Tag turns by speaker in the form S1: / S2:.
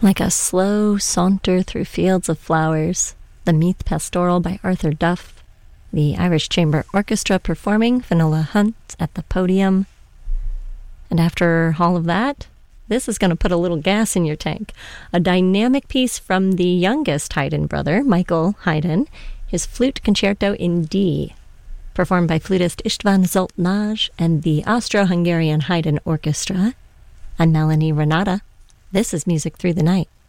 S1: Like a slow saunter through fields of flowers, the Meath Pastoral by Arthur Duff, the Irish Chamber Orchestra performing Finola Hunt at the podium. And after all of that, this is going to put a little gas in your tank. A dynamic piece from the youngest Haydn brother, Michael Haydn, his Flute Concerto in D, performed by flutist István Zoltnaj and the Austro-Hungarian Haydn Orchestra. I'm Melanie Renata. This is Music Through the Night.